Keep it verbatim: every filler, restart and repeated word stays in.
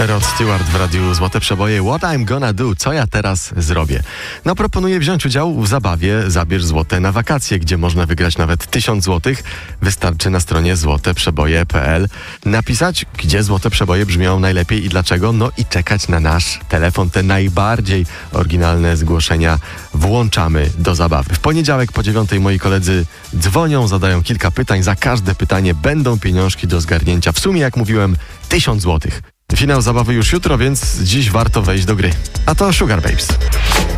Rod Stewart w radiu Złote Przeboje. What I'm gonna do? Co ja teraz zrobię? No, proponuję wziąć udział w zabawie Zabierz Złote na wakacje, gdzie można wygrać nawet tysiąc złotych. Wystarczy na stronie złote przeboje kropka p l napisać, gdzie Złote Przeboje brzmią najlepiej i dlaczego, no i czekać na nasz telefon. Te najbardziej oryginalne zgłoszenia włączamy do zabawy. W poniedziałek po dziewiątej moi koledzy dzwonią, zadają kilka pytań. Za każde pytanie będą pieniążki do zgarnięcia. W sumie, jak mówiłem, tysiąc złotych. Finał zabawy już jutro, więc dziś warto wejść do gry. A to Sugar Babes.